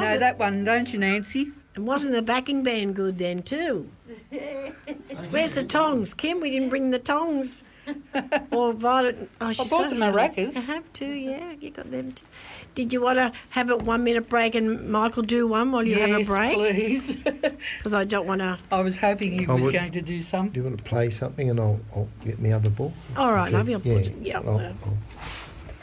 know that one, don't you, Nancy? And wasn't the backing band good then too? Where's the tongs? Kim, we didn't bring the tongs. Or Violet. Oh, she's bought the maracas. I have too, yeah. You got them too. Did you want to have a 1 minute break and Michael do one while you have a break? Yes, please. Because I don't want to. I was hoping he was going to do some. Do you want to play something and I'll get my other ball? All right, love you. Yeah. Yeah. I'll